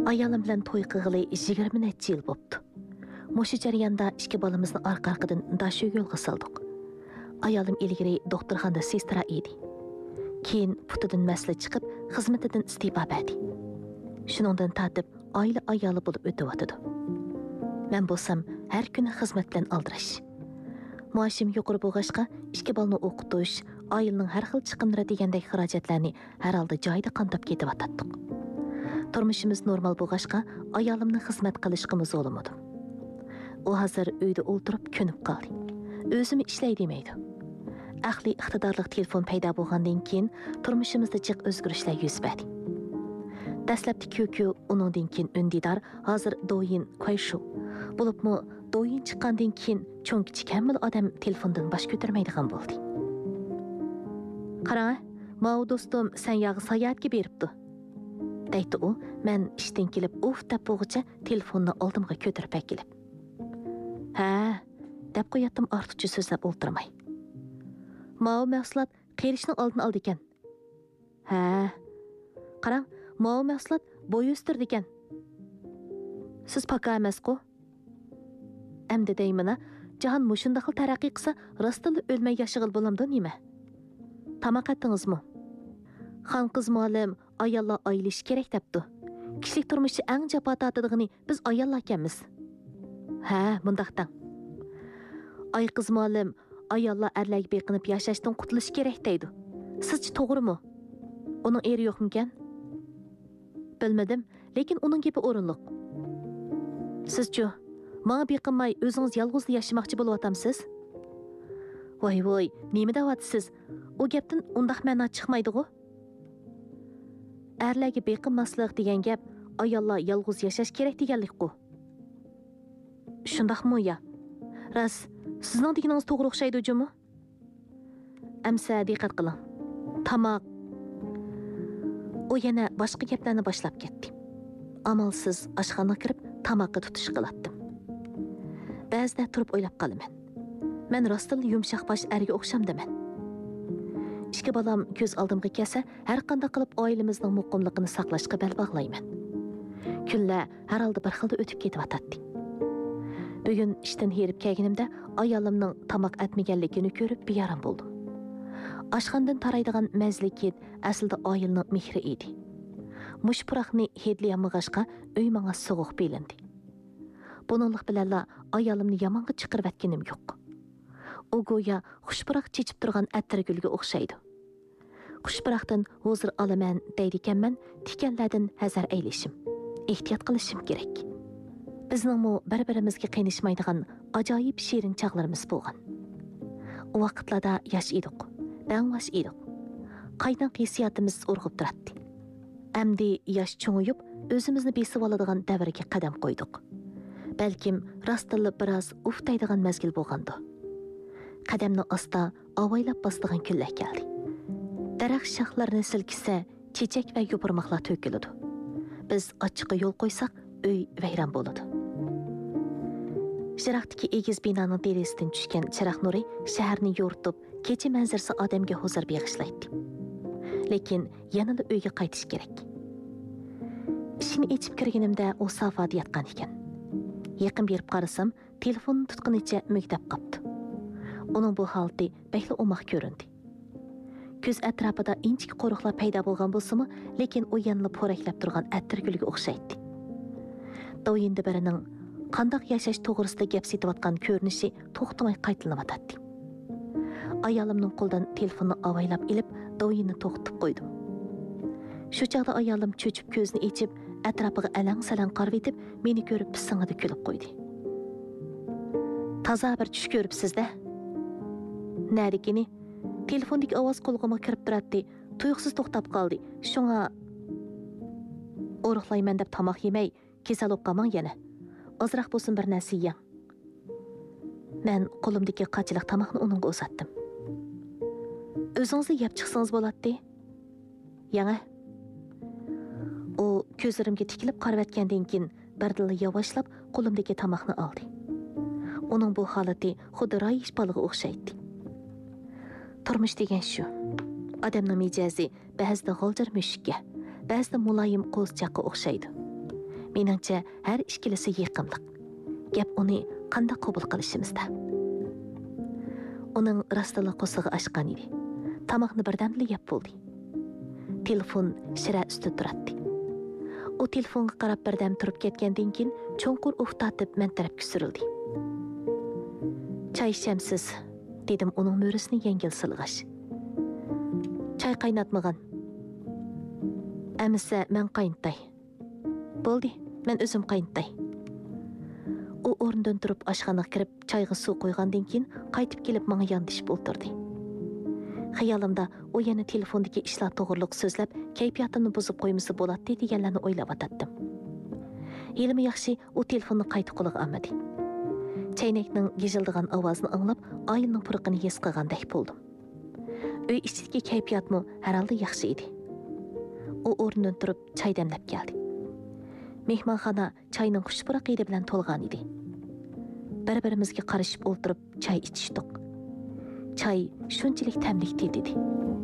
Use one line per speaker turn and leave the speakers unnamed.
Ayolum bilan to'y qilg'ili 20 necha yil bo'pti. Mushu jarayonda ikki bolamizni orqa-orqadan dashu yo'lga soldik. Ayolim ilgari doktorxonada sestra edi. Keyin putidan masla chiqib, xizmatidan istifa berdi. Shuningdan tatib, oila ayoli bo'lib o'tyotdi. Men bo'lsam, har kuni xizmat bilan aldirash. Maoshim yuqori bo'lg'achqa, ikki bolani o'qitish, oilaning har xil chiqimlari degandek xarajatlarni har holda joyida qamdab ketyotdik. Turmushimiz normal bo'lg'achqa, ayolimni xizmat qilishga zo'lamadim. U hozir uyda o'ltirib ko'nib qoldi. O'zim ishlay demaydi. Aqli iqtidorli telefon paydo bo'lgandan keyin turmushimizda jiq o'zgarishlar yuz berdi. Dastlabki ko'ku uningdan keyin undidor, hozir doyin qo'yshu. Bo'libmi, doyin chiqqandan keyin cho'ng kichkamil odam telefondan bosh ko'tarmaydigan bo'ldi. Qarang, "Mao do'stim, sen yog'i sayohatga beribdi." deydi u, men ishdan kelib uf deb bo'g'icha telefonni oldimga ko'tarib kelib. "Ha", deb qo'yatdim ortiqcha so'zlab o'ltirmay. "Mao mahsulot qerishning oldini oldi ekan." "Ha, qarang, Mao mahsulot bo'y o'stirdi ekan." "Siz paka emas-ku?" Endi deymina, jahon mushunda xil taraqqiy qilsa, rostila o'lmay yashag'il bo'lamdi nima? Tamoq etdingizmi? Xon qiz muallim ayollar aylish kerak debdi. Kishilik turmushi eng jafo tortadigini biz ayollar ekanmiz. Ha, bundaqdan. Ay qiz muallim ayollar erlarga beqinib yashashdan qutulish kerak deydi. Sizchi to'g'rimi? Uning eri yo'qmikan? Bilmadim, lekin uning gapi o'rinliq. Sizchi menga beqinmay o'zingiz yolg'iz yashamoqchi bo'lyapsiz? Voy, nima deyapsiz? O gapdan undaq ma'no chiqmaydi-ku. Erlarga beqinmaslik degan gap ayollar yolg'iz yashash kerak deganlik-ku. Shundaqmi ya? Ras, sizning deganingiz to'g'ri o'xshaydi-jimi? Amsa diqqat qiling. Tamoq. U yana boshqa gaplarni boshlab ketdi. Amalsiz oshxonaga kirib tamoqqa tutish qilatdim. Ba'zida turib o'ylab qolaman. Men rostila yumshoq bosh erga o'xshamdaman. Ikki bolam ko'z oldimga kelsa, har qanday qilib oilamizning muqimligini saqlashga bel bog'layman. Kunlar har holda bir xilda o'tib ketyapti. Bugun ishdan herib kelganimda ayolimning tamoq etmaganligini ko'rib beyaram bo'ldim. Oshxonadan taraydigan mazlikit aslida oilaning mehri edi. Mush puroqni hidlayamag'ashqa uy menga sovuq belindi. Buninglik bilan ayolimni yomonga chiqarib atganim yo'q. U go'yo xushpuroq chechib turgan attirgulga o'xshaydi. Xushpuroqdan hozir olaman deydi ekanman, tikanlardan hazar aylashim, ehtiyot qilishim kerak. Bizningmi bir-birimizga qiynashmaydigan ajoyib shirin chaqlarimiz bo'lgan. U vaqtlarda yosh edik, dangvash edik. Qaydan hissiyotimiz urg'ib turadi. Amdi yosh cho'ng'ib, o'zimizni besib oladigan davrga qadam qo'ydik. Balkim rostilla biroz uftaydigan mazgil bo'lgandi. Qadamni asta avaylab bosdigan kunlar keldi. Daraxt shoxlarini silkisa, chechak va yopirmoqlar to'kiladi. Biz ochiqqa yo'l qo'ysak, uy vayron bo'ladi. Shiraqdagi egiz binoning derasidan tushgan chiroq nuri shaharni yo'ritib, kecha manzarasi odamga huzur bag'ishlaydi. Lekin yanada uyga qaytish kerak. Ishini ichib kirganimda u safada yotgan ekan. Yaqin berib qarasam, telefonni tutqunicha mugdab qopti. Uning bu holati bekli o'maq ko'rindi. Ko'z atrofida inchik qo'riqlar paydo bo'lgan bo'lsa-mu, lekin u yanada po'raklab turgan attirgulga o'xshaydi. Doyinda birining qandoq yashash to'g'risida gap setayotgan ko'rinishi to'xtamay qaytlanayotdi. Ayolimning qo'ldan telefonni avaylab ilib, doyinni to'xtatib qo'ydim. Shu chaqda ayolim cho'chib ko'zini ochib, atrofiga alang-salang qarab etib, meni ko'rib pisingida kulib qo'ydi. Toza bir tush ko'ribsiz-da. Nədikini, telefondaki ovoz qo'lg'ima kirib turadi, tuyuqsiz to'xtab qoldi. Shunga o'riqlayman deb tamoq yemay, kasal bo'lib qolmang yana. Ozroq bo'lsin bir narsa yeng. Men qo'limdagi qachilik tamoqni uningga uzatdim. O'zingiz yeb chiqsangiz bo'ladi. Yana. U ko'zlarimga tikilib qarayotgandan keyin birdilla yavaşlab qo'limdagi tamoqni oldi. Uning bu holati xuddi rayish balig'i o'xshaydi. Turmush degan shu. Odamning mijozi ba'zida g'oljir mushukka, ba'zida muloyim qo'zchaqqa o'xshaydi. Meningcha, har ikkilisi yaqinliq. Gap uni qanday qabul qilishimizda. Uning rostila qo'sig'i oshgan edi. Tamoqni birdamli yeb bo'ldi. Telefon shira ustida turadi. U telefonga qarab birdam turib ketgandan keyin cho'nqur uftatib men tarafga surildi. Choy ichamsiz, dedim uning mo'risini yengil silg'ash. Choy qaynatmagan. Amisa men qaynatay. Bo'ldi, men o'zim qaynatay. U o'rnidan turib oshxonaga kirib choyga suv qo'ygandan keyin qaytib kelib menga yondashib o'tirdi. Xayolimda u yana telefondagi ishlar to'g'riliq so'zlab, kayfiyatimni buzib qo'ymasa bo'ladi deganlarni o'ylab o'tatdim. Yelimi yaxshi u telefonni qayta qo'liga olmadi. Chaynakning gijildigan ovozini anglab, oyimning purqini his qilgandek bo'ldim. Uy ichidagi kayfiyatmi herhalde yaxshi edi. U o'rnidan turib choy damlab keldi. Mehmonxona choyning xushpuraq hidi bilan to'lgan edi. Bir-birimizga qarashib o'tirib choy ichishdik. Choy shunchalik tamlik dedi.